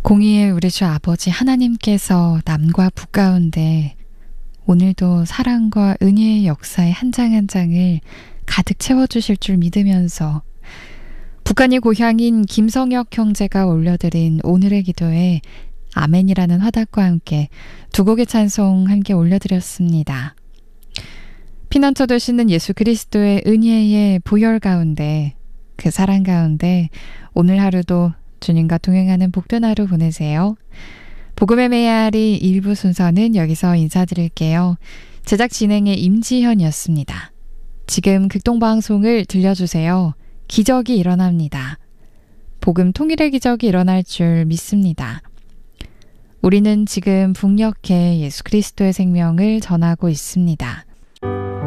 공의의 우리 주 아버지 하나님께서 남과 북 가운데 오늘도 사랑과 은혜의 역사의 한 장 한 장을 가득 채워주실 줄 믿으면서 북한이 고향인 김성혁 형제가 올려드린 오늘의 기도에 아멘이라는 화답과 함께 두 곡의 찬송 함께 올려드렸습니다. 피난처 되시는 예수 그리스도의 은혜의 보혈 가운데, 그 사랑 가운데 오늘 하루도 주님과 동행하는 복된 하루 보내세요. 복음의 메아리 1부 순서는 여기서 인사드릴게요. 제작 진행의 임지현이었습니다. 지금 극동방송을 들려주세요. 기적이 일어납니다. 복음 통일의 기적이 일어날 줄 믿습니다. 우리는 지금 북녘에 예수 그리스도의 생명을 전하고 있습니다.